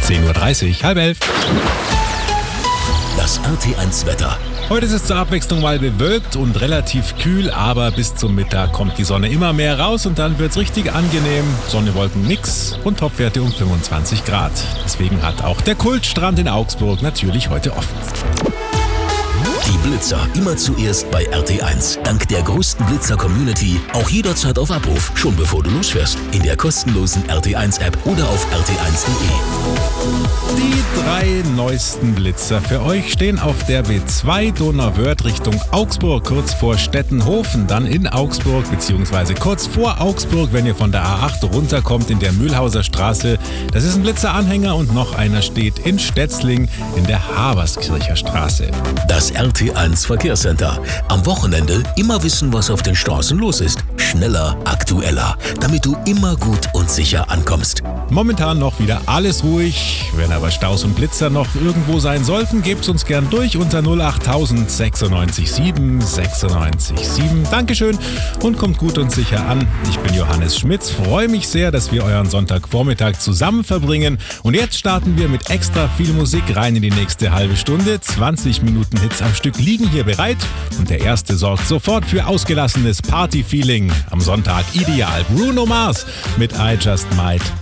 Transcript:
10.30 Uhr, 10:30. Das RT1-Wetter. Heute ist es zur Abwechslung mal bewölkt und relativ kühl, aber bis zum Mittag kommt die Sonne immer mehr raus und dann wird's richtig angenehm. Sonne, Wolken, nix und Topwerte um 25 Grad. Deswegen hat auch der Kultstrand in Augsburg natürlich heute offen. Die Blitzer immer zuerst bei RT1. Dank der größten Blitzer-Community auch jederzeit auf Abruf, schon bevor du losfährst. In der kostenlosen RT1-App oder auf rt1.de. Die 3 neuesten Blitzer für euch stehen auf der B2 Donauwörth Richtung Augsburg, kurz vor Stettenhofen, dann in Augsburg bzw. kurz vor Augsburg, wenn ihr von der A8 runterkommt in der Mühlhauser Straße. Das ist ein Blitzeranhänger und noch einer steht in Stetzling in der Haberskircher Straße. Das RT1 Verkehrscenter. Am Wochenende immer wissen, was auf den Straßen los ist. Schneller, aktueller, damit du immer gut und sicher ankommst. Momentan noch wieder alles ruhig. Wenn aber Staus und Blitzer noch irgendwo sein sollten, gebt's uns gern durch unter 08000 96 7 96 7. Dankeschön und kommt gut und sicher an. Ich bin Johannes Schmitz, freue mich sehr, dass wir euren Sonntagvormittag zusammen verbringen. Und jetzt starten wir mit extra viel Musik rein in die nächste halbe Stunde. 20 Minuten Hits am Stück liegen hier bereit und der erste sorgt sofort für ausgelassenes Party-Feeling. Am Sonntag ideal. Bruno Mars mit I Just Might.